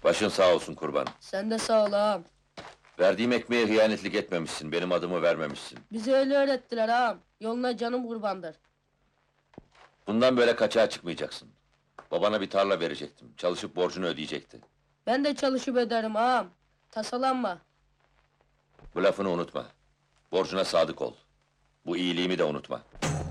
Başın sağ olsun kurban. Sen de sağ ol ağam. Verdiğim ekmeğe hiyanetlik etmemişsin, benim adımı vermemişsin. Bize öyle öğrettiler ağam. Yoluna canım kurbandır. Bundan böyle kaçağa çıkmayacaksın. Babana bir tarla verecektim, çalışıp borcunu ödeyecekti. Ben de çalışıp öderim ağam. Tasalanma. Bu lafını unutma. Borcuna sadık ol. Bu iyiliğimi de unutma.